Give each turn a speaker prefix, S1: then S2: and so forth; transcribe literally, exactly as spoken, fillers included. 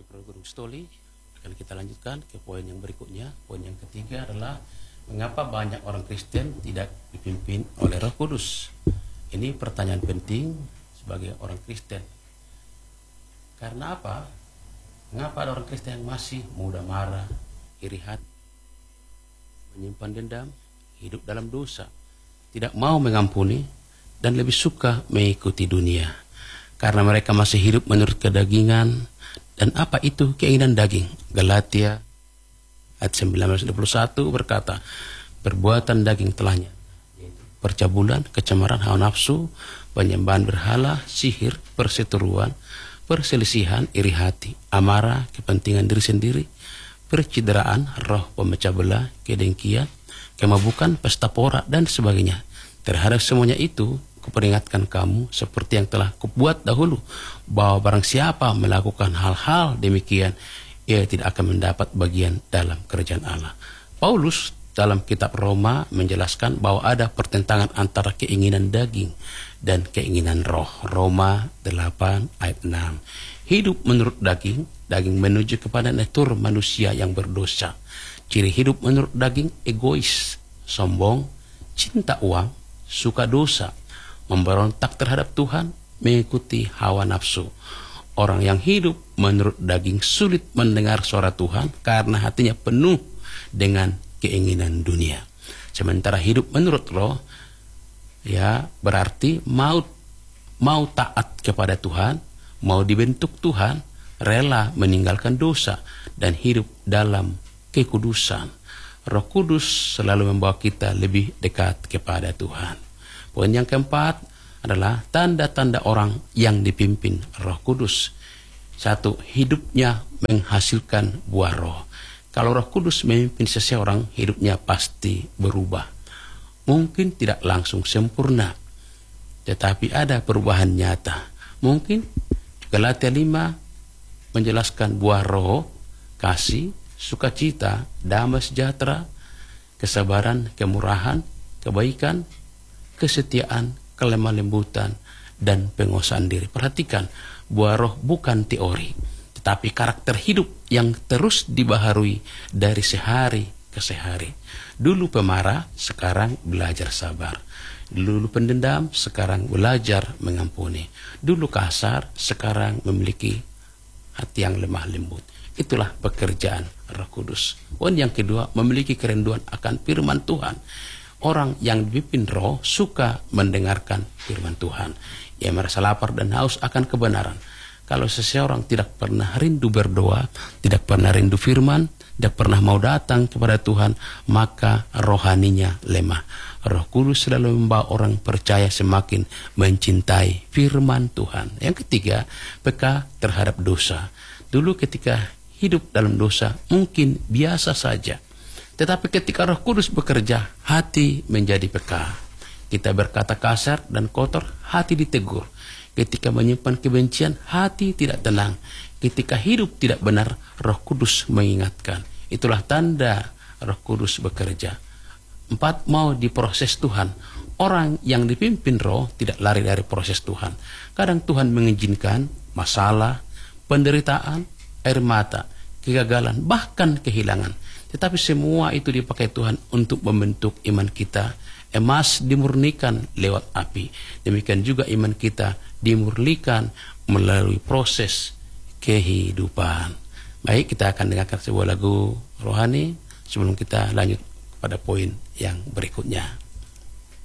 S1: dari Prof. Stoli. Akan kita lanjutkan ke poin yang berikutnya. Poin yang ketiga adalah mengapa banyak orang Kristen tidak dipimpin oleh Roh Kudus. Ini pertanyaan penting sebagai orang Kristen. Karena apa? Mengapa ada orang Kristen yang masih mudah marah, iri hati, menyimpan dendam, hidup dalam dosa, tidak mau mengampuni, dan lebih suka mengikuti dunia? Karena mereka masih hidup menurut kedagingan. Dan apa itu keinginan daging? Galatia ayat sembilan belas dua puluh satu berkata, perbuatan daging telahnya, yaitu percabulan, kecemaran, hawa nafsu, penyembahan berhala, sihir, perseteruan, perselisihan, iri hati, amarah, kepentingan diri sendiri, percideraan, roh pemecah belah, kedengkian, kemabukan, pesta pora, dan sebagainya. Terhadap semuanya itu, kuperingatkan kamu seperti yang telah kubuat dahulu, bahwa barang siapa melakukan hal-hal demikian, ia tidak akan mendapat bagian dalam kerajaan Allah. Paulus dalam kitab Roma menjelaskan bahwa ada pertentangan antara keinginan daging dan keinginan roh. Roma delapan ayat enam. Hidup menurut daging, daging menuju kepada natur manusia yang berdosa. Ciri hidup menurut daging, egois, sombong, cinta uang, suka dosa, memberontak terhadap Tuhan, mengikuti hawa nafsu. Orang yang hidup menurut daging sulit mendengar suara Tuhan karena hatinya penuh dengan keinginan dunia. Sementara hidup menurut roh, ya berarti mau mau taat kepada Tuhan, mau dibentuk Tuhan, rela meninggalkan dosa dan hidup dalam kekudusan. Roh Kudus selalu membawa kita lebih dekat kepada Tuhan. Poin yang keempat adalah tanda-tanda orang yang dipimpin Roh Kudus. Satu, hidupnya menghasilkan buah roh. Kalau Roh Kudus memimpin seseorang, hidupnya pasti berubah. Mungkin tidak langsung sempurna, tetapi ada perubahan nyata. Mungkin Galatia lima menjelaskan buah roh, kasih, sukacita, damai sejahtera, kesabaran, kemurahan, kebaikan, kesetiaan, kelemah lembutan, dan penguasaan diri. Perhatikan, buah roh bukan teori, tetapi karakter hidup yang terus dibaharui dari sehari ke sehari. Dulu pemarah, sekarang belajar sabar. Dulu pendendam, sekarang belajar mengampuni. Dulu kasar, sekarang memiliki hati yang lemah lembut. Itulah pekerjaan Roh Kudus. Poin yang kedua, memiliki kerinduan akan firman Tuhan. Orang yang dipimpin roh suka mendengarkan firman Tuhan. Ia merasa lapar dan haus akan kebenaran. Kalau seseorang tidak pernah rindu berdoa, tidak pernah rindu firman, tidak pernah mau datang kepada Tuhan, maka rohaninya lemah. Roh Kudus selalu membawa orang percaya semakin mencintai firman Tuhan. Yang ketiga, peka terhadap dosa. Dulu ketika hidup dalam dosa mungkin biasa saja. Tetapi ketika Roh Kudus bekerja, hati menjadi peka. Kita berkata kasar dan kotor, hati ditegur. Ketika menyimpan kebencian, hati tidak tenang. Ketika hidup tidak benar, Roh Kudus mengingatkan. Itulah tanda Roh Kudus bekerja. Empat, mau diproses Tuhan. Orang yang dipimpin roh tidak lari dari proses Tuhan. Kadang Tuhan mengizinkan masalah, penderitaan, air mata, kegagalan, bahkan kehilangan. Tetapi semua itu dipakai Tuhan untuk membentuk iman kita. Emas dimurnikan lewat api. Demikian juga iman kita dimurnikan melalui proses kehidupan. Baik, kita akan dengarkan sebuah lagu rohani sebelum kita lanjut pada poin yang berikutnya.